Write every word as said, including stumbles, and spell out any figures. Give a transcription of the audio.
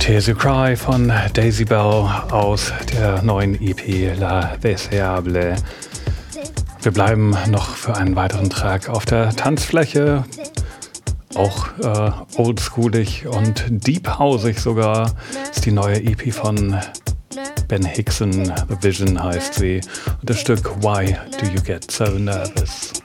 Tears You Cry von Daisy Bell aus der neuen E P La Deseable. Wir bleiben noch für einen weiteren Track auf der Tanzfläche. Auch äh, oldschoolig und deephausig sogar ist die neue E P von Ben Hickson. The Vision heißt sie. Und das Stück Why Do You Get So Nervous?